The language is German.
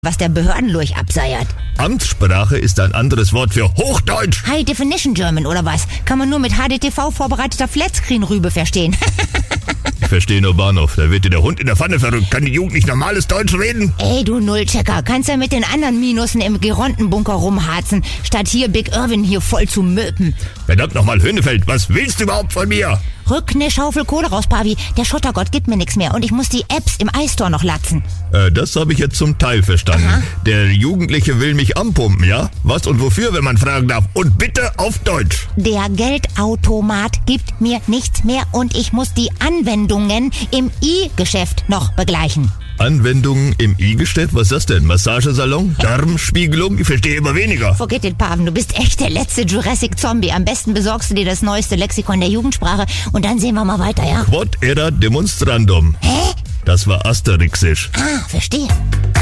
was der Behördenlurch abseiert. Amtssprache ist ein anderes Wort für Hochdeutsch. High Definition German oder was? Kann man nur mit HDTV vorbereiteter Flatscreen-Rübe verstehen. Ich verstehe nur Bahnhof. Da wird dir der Hund in der Pfanne verrückt. Kann die Jugend nicht normales Deutsch reden? Ey, du Nullchecker, kannst ja mit den anderen Minusen im Gerontenbunker rumharzen, statt hier Big Irwin hier voll zu möpen. Verdammt nochmal, Höhnefeld, was willst du überhaupt von mir? Rück ne Schaufel Kohle raus, Pavi. Der Schottergott gibt mir nichts mehr und ich muss die Apps im iStore noch latzen. Das habe ich jetzt zum Teil verstanden. Aha. Der Jugendliche will mich anpumpen, ja? Was und wofür, wenn man fragen darf? Und bitte auf Deutsch. Der Geldautomat gibt mir nichts mehr und ich muss die Anwendungen im i-Geschäft noch begleichen. Anwendungen im I-Geschäft? Was ist das denn? Massagesalon? Darmspiegelung? Ich verstehe immer weniger. Forget it, Paven, du bist echt der letzte Jurassic-Zombie. Am besten besorgst du dir das neueste Lexikon der Jugendsprache und dann sehen wir mal weiter, ja? Quod erat demonstrandum. Hä? Das war Asterixisch. Ah, verstehe.